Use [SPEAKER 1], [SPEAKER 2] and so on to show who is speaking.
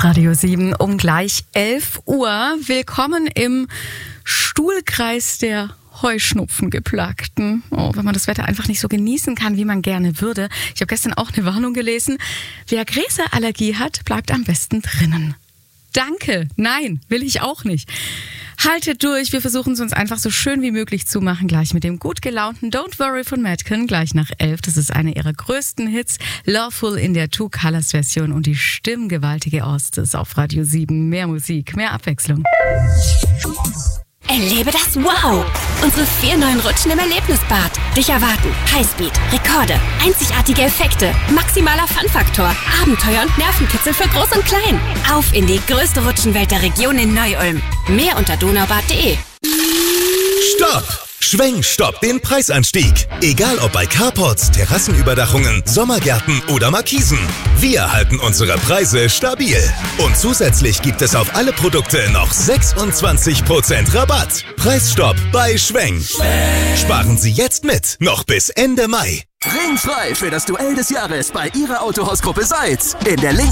[SPEAKER 1] auf Radio 7 um gleich 11 Uhr. Willkommen im Stuhlkreis der Heuschnupfengeplagten. Oh, wenn man das Wetter einfach nicht so genießen kann, wie man gerne würde. Ich habe gestern auch eine Warnung gelesen. Wer Gräserallergie hat, bleibt am besten drinnen. Danke. Nein, will ich auch nicht. Haltet durch, wir versuchen es uns einfach so schön wie möglich zu machen, gleich mit dem gut gelaunten Don't Worry von Madcon, gleich nach 11. Das ist einer ihrer größten Hits, Loveful in der Two Colors Version und die stimmgewaltige Ostes auf Radio 7. Mehr Musik, mehr Abwechslung.
[SPEAKER 2] Erlebe das Wow! Unsere 4 neuen Rutschen im Erlebnisbad. Dich erwarten Highspeed, Rekorde, einzigartige Effekte, maximaler Fun-Faktor, Abenteuer und Nervenkitzel für Groß und Klein. Auf in die größte Rutschenwelt der Region in Neu-Ulm. Mehr unter donaubad.de.
[SPEAKER 3] Stopp! Schwenk stoppt den Preisanstieg. Egal ob bei Carports, Terrassenüberdachungen, Sommergärten oder Markisen. Wir halten unsere Preise stabil. Und zusätzlich gibt es auf alle Produkte noch 26% Rabatt. Preisstopp bei Schwenk. Sparen Sie jetzt mit, noch bis Ende Mai.
[SPEAKER 4] Ringfrei für das Duell des Jahres bei Ihrer Autohausgruppe Seitz. In der linken